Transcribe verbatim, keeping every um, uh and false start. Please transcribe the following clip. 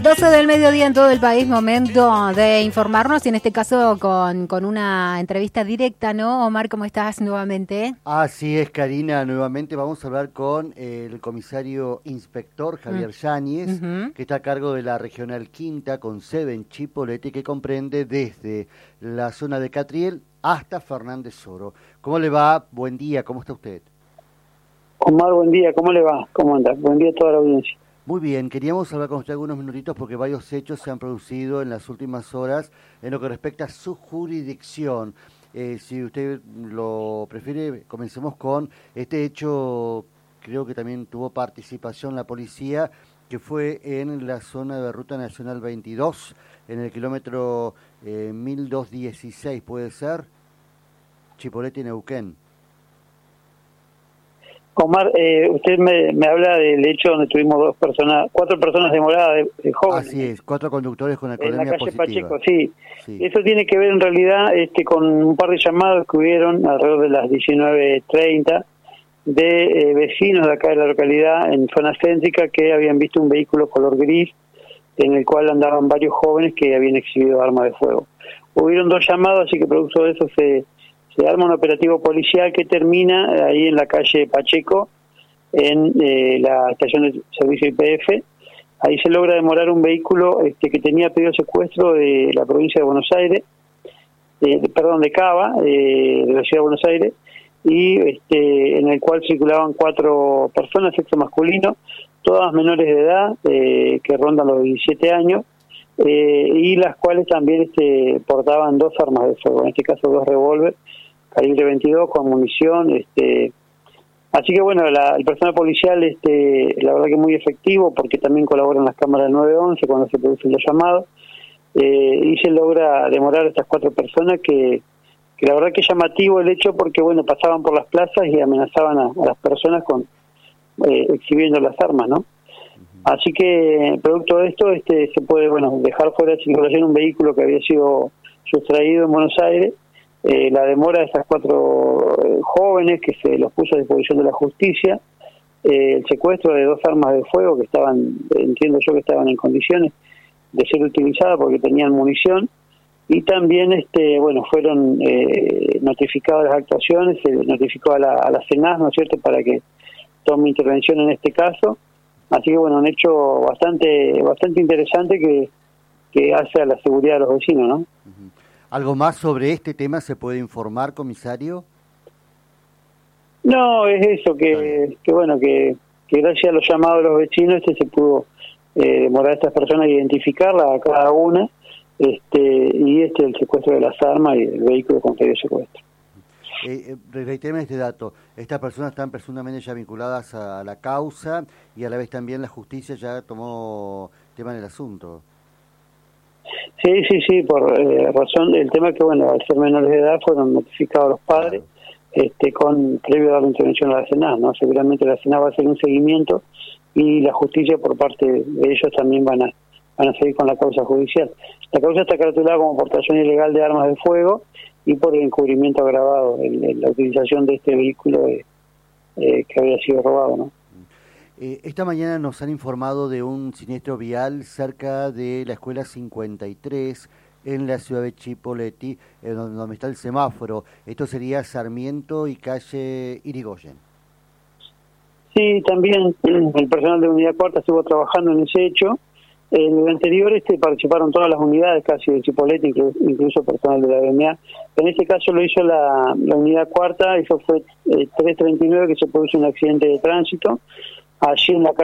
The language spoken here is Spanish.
doce del mediodía en todo el país, momento de informarnos y en este caso con, con una entrevista directa, ¿no? Omar, ¿cómo estás nuevamente? Así es, Karina, nuevamente vamos a hablar con el comisario inspector Javier mm. Yáñez, uh-huh. que está a cargo de la Regional Quinta con sede en Chipoleti, que comprende desde la zona de Catriel hasta Fernández Oro. ¿Cómo le va? Buen día, ¿cómo está usted? Omar, buen día, ¿cómo le va? ¿Cómo anda? Buen día a toda la audiencia. Muy bien, queríamos hablar con usted algunos minutitos porque varios hechos se han producido en las últimas horas en lo que respecta a su jurisdicción. Eh, si usted lo prefiere, comencemos con este hecho, creo que también tuvo participación la policía, que fue en la zona de Ruta Nacional veintidós, en el kilómetro eh, mil doscientos dieciséis, ¿puede ser? Chipoleti, Neuquén. Omar, eh, usted me, me habla del hecho donde tuvimos dos personas, cuatro personas demoradas de, de jóvenes. Así es, cuatro conductores con alcoholemia en la calle positiva. Pacheco, sí. sí. Eso tiene que ver en realidad este, con un par de llamados que hubieron alrededor de las diecinueve treinta de eh, vecinos de acá de la localidad en zona céntrica que habían visto un vehículo color gris en el cual andaban varios jóvenes que habían exhibido armas de fuego. Hubieron dos llamados, así que producto de eso se... se arma un operativo policial que termina ahí en la calle Pacheco, en eh, la estación de servicio I P F. Ahí se logra demorar un vehículo este, que tenía pedido secuestro de la provincia de Buenos Aires, eh, de, perdón, de Cava, eh, de la ciudad de Buenos Aires, y este, en el cual circulaban cuatro personas, sexo masculino, todas menores de edad, eh, que rondan los diecisiete años, eh, y las cuales también este, portaban dos armas de fuego, en este caso dos revólver, calibre veintidós con munición, este así que bueno, la, el personal policial este la verdad que muy efectivo porque también colaboran las cámaras nueve once cuando se producen los llamados, eh, y se logra demorar a estas cuatro personas que, que la verdad que es llamativo el hecho porque bueno, pasaban por las plazas y amenazaban a, a las personas con eh, exhibiendo las armas, ¿no? Uh-huh. Así que producto de esto este se puede bueno dejar fuera de circulación un vehículo que había sido sustraído en Buenos Aires. Eh, la demora de esas cuatro eh, jóvenes que se los puso a disposición de la justicia, eh, el secuestro de dos armas de fuego que estaban, entiendo yo que estaban en condiciones de ser utilizadas porque tenían munición, y también este bueno fueron eh, notificadas las actuaciones, se notificó a la, a la CENAS, ¿no es cierto?, para que tome intervención en este caso. Así que bueno, un hecho bastante bastante interesante que, que hace a la seguridad de los vecinos, ¿no? Uh-huh. ¿Algo más sobre este tema se puede informar, comisario? No, es eso, que, que bueno, que, que gracias a los llamados de los vecinos este se pudo eh, demorar a estas personas a identificarla a cada una, este y este el secuestro de las armas y el vehículo con pedido de secuestro. Eh, eh, reitéreme este dato, estas personas están presuntamente ya vinculadas a la causa y a la vez también la justicia ya tomó tema en el asunto. Sí, sí, sí, por eh, razón del tema que, bueno, al ser menores de edad fueron notificados los padres, claro. este con previo a la intervención de la CENAS, ¿no? Seguramente la CENAS va a hacer un seguimiento y la justicia por parte de ellos también van a van a seguir con la causa judicial. La causa está cartulada como portación ilegal de armas de fuego y por el encubrimiento agravado en, en la utilización de este vehículo eh, eh, que había sido robado, ¿no? Eh, esta mañana nos han informado de un siniestro vial cerca de la escuela cincuenta y tres en la ciudad de Chipoleti, eh, donde, donde está el semáforo. Esto sería Sarmiento y calle Irigoyen. Sí, también el personal de Unidad Cuarta estuvo trabajando en ese hecho. En el anterior este participaron todas las unidades casi de Chipoleti, incluso, incluso personal de la B M A. En este caso lo hizo la, la Unidad Cuarta, eso fue eh, tres treinta y nueve que se produjo un accidente de tránsito allí en la calle